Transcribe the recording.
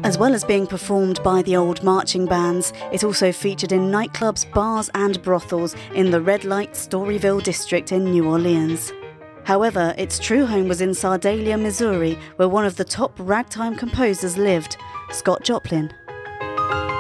As well as being performed by the old marching bands, it also featured in nightclubs, bars and brothels in the red light Storyville district in New Orleans. However, its true home was in Sardalia, Missouri, where one of the top ragtime composers lived, Scott Joplin.